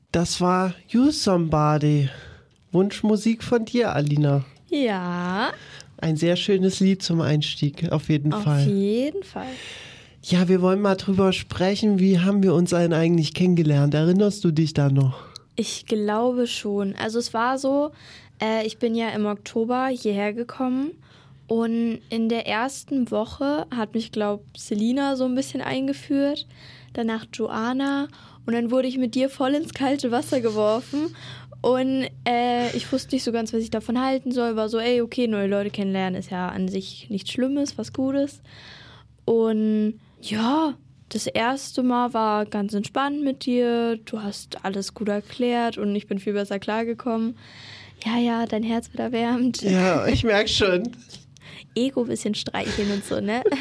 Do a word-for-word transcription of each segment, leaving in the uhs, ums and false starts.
Das war You Somebody. Wunschmusik von dir, Alina. Ja. Ein sehr schönes Lied zum Einstieg, auf jeden Auf Fall. Auf jeden Fall. Ja, wir wollen mal drüber sprechen, wie haben wir uns denn eigentlich kennengelernt? Erinnerst du dich da noch? Ich glaube schon. Also es war so, äh, ich bin ja im Oktober hierher gekommen und in der ersten Woche hat mich, glaube ich, Selina so ein bisschen eingeführt, danach Joanna und dann wurde ich mit dir voll ins kalte Wasser geworfen und äh, ich wusste nicht so ganz, was ich davon halten soll. War so, ey, okay, neue Leute kennenlernen ist ja an sich nichts Schlimmes, was Gutes. Und ja, das erste Mal war ganz entspannt mit dir. Du hast alles gut erklärt und ich bin viel besser klargekommen. Ja, ja, dein Herz wird erwärmt. Ja, ich merke schon. Ego ein bisschen streicheln und so, ne?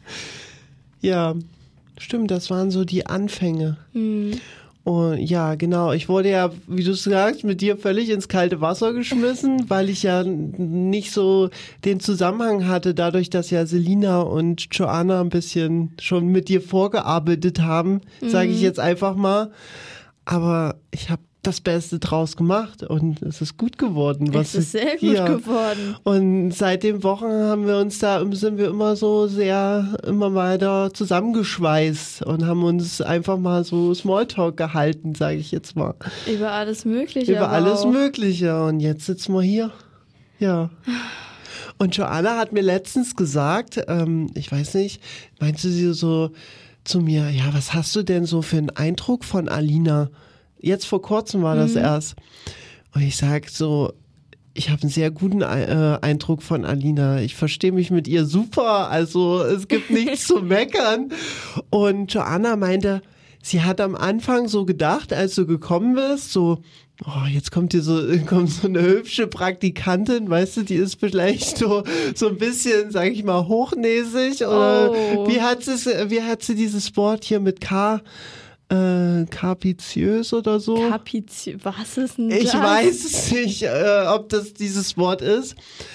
Ja, stimmt, das waren so die Anfänge. Hm. Und ja, genau. Ich wurde ja, wie du sagst, mit dir völlig ins kalte Wasser geschmissen, weil ich ja nicht so den Zusammenhang hatte, dadurch, dass ja Selina und Joanna ein bisschen schon mit dir vorgearbeitet haben, mhm. sage ich jetzt einfach mal. Aber ich habe das Beste draus gemacht und es ist gut geworden. Was es ist sehr gut ja. geworden. Und seit den Wochen haben wir uns da, sind wir immer so sehr, immer weiter zusammengeschweißt und haben uns einfach mal so Smalltalk gehalten, sage ich jetzt mal. Über alles Mögliche. Über alles auch. Mögliche. Und jetzt sitzen wir hier. Ja. Und Joanna hat mir letztens gesagt, ähm, ich weiß nicht, meinst du sie so zu mir, ja, was hast du denn so für einen Eindruck von Alina? Jetzt vor kurzem war das mhm. erst. Und ich sag so, ich habe einen sehr guten äh, Eindruck von Alina. Ich verstehe mich mit ihr super. Also es gibt nichts zu meckern. Und Joanna meinte, sie hat am Anfang so gedacht, als du gekommen bist, so, oh, jetzt kommt hier so, kommt so eine hübsche Praktikantin, weißt du, die ist vielleicht so, so ein bisschen, sag ich mal, hochnäsig. Oder oh. wie hat sie, wie hat sie dieses Wort hier mit K? Äh, kapiziös oder so. Kapiziös, was ist denn das? Ich weiß es nicht, äh, ob das dieses Wort ist.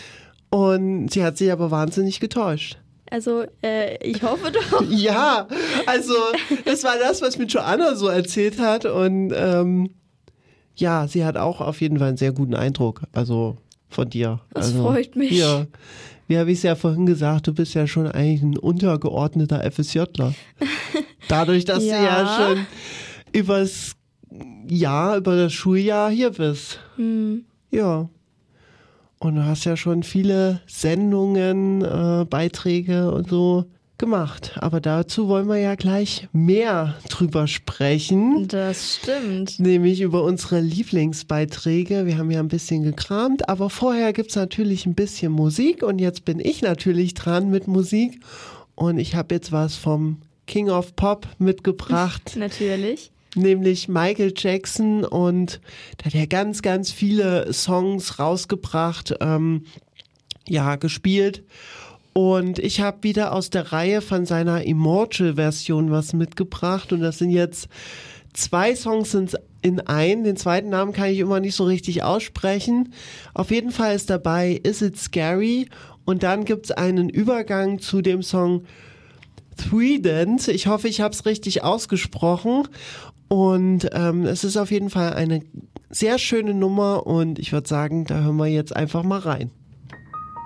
Und sie hat sich aber wahnsinnig getäuscht. Also, äh, ich hoffe doch. Ja, also das war das, was mir Joanna so erzählt hat. Und ähm, ja, sie hat auch auf jeden Fall einen sehr guten Eindruck, also von dir. Das also, freut mich. Ja. Wie habe ich es ja vorhin gesagt, du bist ja schon eigentlich ein untergeordneter FSJler. Dadurch, dass ja. du ja schon übers Jahr, über das Schuljahr hier bist. Hm. Ja. Und du hast ja schon viele Sendungen, äh, Beiträge und so gemacht. Aber dazu wollen wir ja gleich mehr drüber sprechen. Das stimmt. Nämlich über unsere Lieblingsbeiträge. Wir haben ja ein bisschen gekramt, aber vorher gibt's natürlich ein bisschen Musik. Und jetzt bin ich natürlich dran mit Musik. Und ich habe jetzt was vom King of Pop mitgebracht. Natürlich. Nämlich Michael Jackson. Und der hat ja ganz, ganz viele Songs rausgebracht, ähm, ja, gespielt. Und ich habe wieder aus der Reihe von seiner Immortal-Version was mitgebracht. Und das sind jetzt zwei Songs in ein. Den zweiten Namen kann ich immer nicht so richtig aussprechen. Auf jeden Fall ist dabei Is It Scary? Und dann gibt's einen Übergang zu dem Song Trident. Ich hoffe, ich habe es richtig ausgesprochen. Und ähm, es ist auf jeden Fall eine sehr schöne Nummer. Und ich würde sagen, da hören wir jetzt einfach mal rein.